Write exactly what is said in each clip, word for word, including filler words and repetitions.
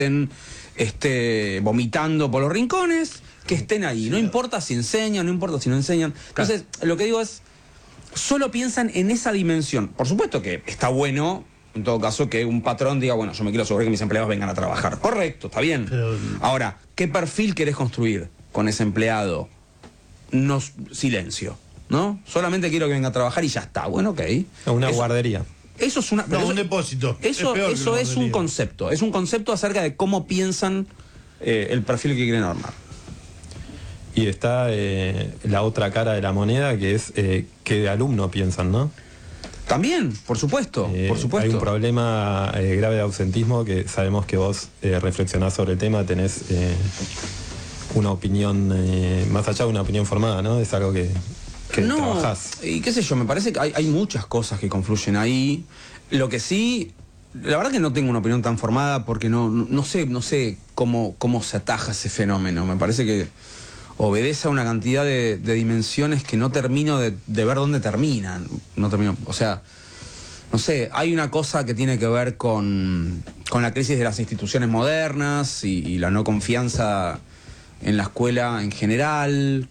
estén este, vomitando por los rincones, que estén ahí. No importa si enseñan, no importa si no enseñan. Entonces, lo que digo es, solo piensan en esa dimensión. Por supuesto que está bueno, en todo caso, que un patrón diga, bueno, yo me quiero asegurar que mis empleados vengan a trabajar. Correcto, está bien. Pero... Ahora, ¿qué perfil querés construir con ese empleado? No, silencio, ¿no? Solamente quiero que venga a trabajar y ya está. Bueno, ok. Una eso, guardería. Eso es una... No, eso, un depósito. Eso es, eso es un concepto. Es un concepto acerca de cómo piensan eh, el perfil que quieren armar. Y está eh, la otra cara de la moneda, que es eh, que de alumno piensan, ¿no? También, por supuesto, eh, por supuesto. Hay un problema eh, grave de ausentismo que sabemos que vos eh, reflexionás sobre el tema, tenés eh, una opinión, eh, más allá de una opinión formada, ¿no? Es algo que, que no, trabajás. Y qué sé yo, me parece que hay, hay muchas cosas que confluyen ahí. Lo que sí, la verdad que no tengo una opinión tan formada porque no, no, no sé, no sé cómo, cómo se ataja ese fenómeno. Me parece que obedece a una cantidad de, de dimensiones que no termino de, de ver dónde terminan. No termino, o sea, no sé, hay una cosa que tiene que ver con, con la crisis de las instituciones modernas y, y la no confianza en la escuela en general.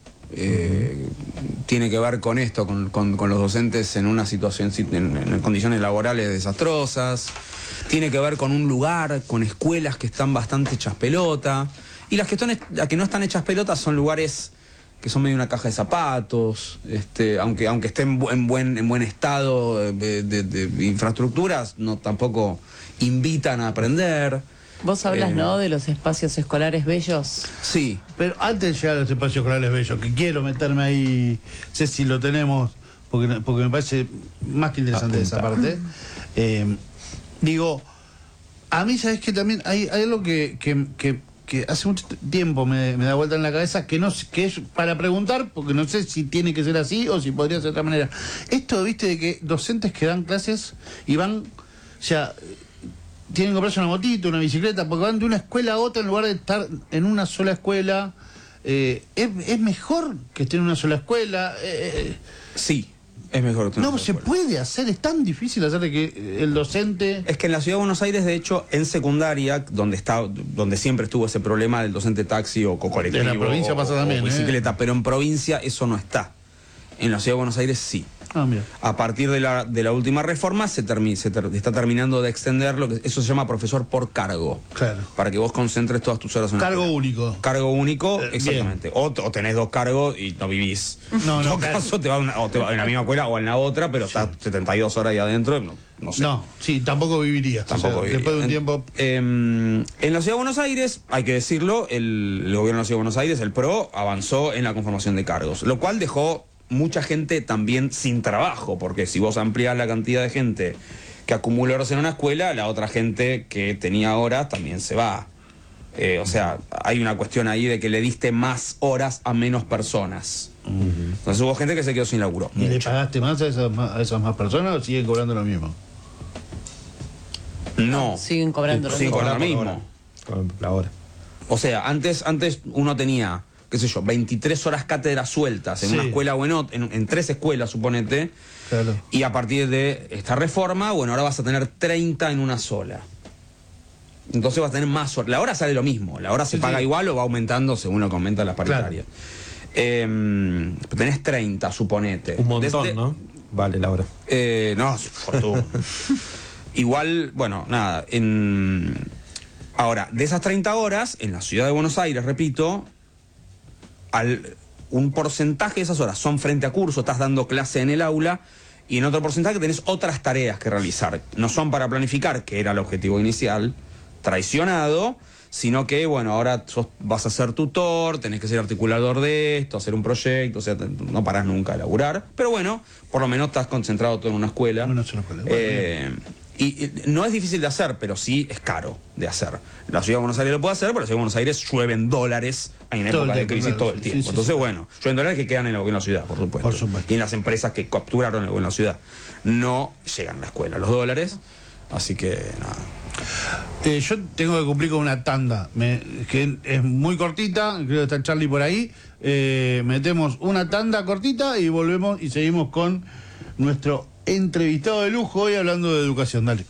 Eh, uh-huh. Tiene que ver con esto, con, con, con los docentes en una situación, en, en condiciones laborales desastrosas. Tiene que ver con un lugar, con escuelas que están bastante hechas pelota. Y las que, están, las que no están hechas pelotas son lugares que son medio una caja de zapatos, este, aunque, aunque estén en buen, en buen estado de, de, de infraestructuras, no tampoco invitan a aprender. Vos hablas, eh, ¿no?, de los espacios escolares bellos. Sí. Pero antes de llegar a los espacios escolares bellos, que quiero meterme ahí, sé si lo tenemos, porque, porque me parece más que interesante Apunta. esa parte. Eh, digo, a mí, ¿sabes qué? También hay, hay algo que... que, que que hace mucho tiempo me, me da vuelta en la cabeza, que no que es para preguntar, porque no sé si tiene que ser así o si podría ser de otra manera. Esto, viste, de que docentes que dan clases y van, o sea, tienen que comprarse una motito, una bicicleta, porque van de una escuela a otra en lugar de estar en una sola escuela. Eh, ¿es, ¿Es mejor que estén en una sola escuela? Eh, sí. Es mejor que no, se puede hacer, es tan difícil hacer de que el docente... Es que en la Ciudad de Buenos Aires, de hecho, en secundaria, donde está, donde siempre estuvo ese problema del docente taxi o colectivo, en la provincia o, pasa también, o bicicleta, ¿eh? Pero en provincia eso no está. En la Ciudad de Buenos Aires sí. Ah, mira. A partir de la, de la última reforma se, termi, se ter, está terminando de extender lo que eso se llama profesor por cargo. Claro. Para que vos concentres todas tus horas en Cargo la único. Cargo único, eh, exactamente. O, o tenés dos cargos y no vivís. No, en todo no, caso te va, una, o te va en la misma escuela o en la otra, pero sí. Estás setenta y dos horas ahí adentro, no, no sé. No, sí, tampoco vivirías. Tampoco o sea, viviría. Después de un en, tiempo... Eh, en la Ciudad de Buenos Aires, hay que decirlo, el, el gobierno de la Ciudad de Buenos Aires, el P R O, avanzó en la conformación de cargos, lo cual dejó mucha gente también sin trabajo, porque si vos ampliás la cantidad de gente que acumula horas en una escuela, la otra gente que tenía horas también se va. Eh, o sea, hay una cuestión ahí de que le diste más horas a menos personas. Uh-huh. Entonces hubo gente que se quedó sin laburo. ¿Y mucho. ¿Le pagaste más a esas, a esas más personas o siguen cobrando lo mismo? No. Siguen cobrando lo siguen mismo. Cobrando lo mismo. Con la hora. O sea, antes, antes uno tenía, qué sé yo, veintitrés horas cátedras sueltas en sí. una escuela o en, en, en tres escuelas, suponete. Claro. Y a partir de esta reforma, bueno, ahora vas a tener treinta en una sola. Entonces vas a tener más horas. La hora sale lo mismo. La hora se sí, paga sí. igual o va aumentando según lo que aumentan las paritarias. Claro. Eh, tenés treinta, suponete. Un montón, Desde, ¿no? Vale la hora. Eh, no, fortuna. Igual, bueno, nada. En... Ahora, de esas treinta horas, en la Ciudad de Buenos Aires, repito, al, un porcentaje de esas horas son frente a curso, estás dando clase en el aula, y en otro porcentaje tenés otras tareas que realizar. No son para planificar, que era el objetivo inicial, traicionado, sino que, bueno, ahora sos, vas a ser tutor, tenés que ser articulador de esto, hacer un proyecto, o sea, te, no parás nunca de laburar, pero bueno, por lo menos estás concentrado todo en una escuela. Bueno, es una escuela. Eh, y, y no es difícil de hacer, pero sí es caro de hacer. La Ciudad de Buenos Aires lo puede hacer, pero la Ciudad de Buenos Aires llueven dólares en época de crisis todo el tiempo. Sí, sí, Entonces, sí. bueno, llueven dólares que quedan en la, en la ciudad, por supuesto. Por supuesto. Y en las empresas que capturaron en la ciudad. No llegan a la escuela los dólares, así que nada. Eh, yo tengo que cumplir con una tanda me, que es muy cortita, creo que está Charlie por ahí. Eh, metemos una tanda cortita y volvemos y seguimos con nuestro entrevistado de lujo hoy hablando de educación. Dale.